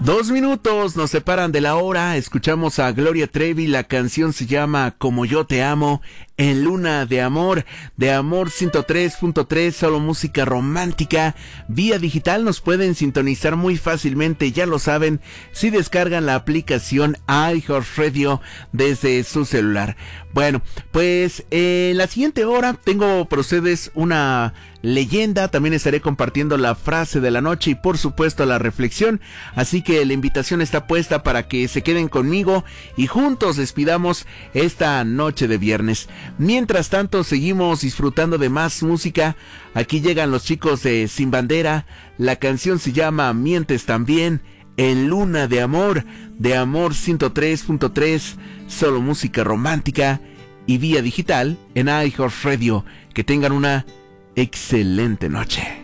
2 minutos nos separan de la hora. Escuchamos a Gloria Trevi. La canción se llama Como yo te amo, en Luna de Amor 103.3, solo música romántica. Vía digital nos pueden sintonizar muy fácilmente, ya lo saben, si descargan la aplicación iHeartRadio desde su celular. Bueno, pues en la siguiente hora tengo para ustedes una leyenda, también estaré compartiendo la frase de la noche y por supuesto la reflexión, así que la invitación está puesta para que se queden conmigo y juntos despidamos esta noche de viernes. Mientras tanto seguimos disfrutando de más música. Aquí llegan los chicos de Sin Bandera, la canción se llama Mientes también, en Luna de Amor 103.3, solo música romántica y vía digital en iHeartRadio. Que tengan una excelente noche.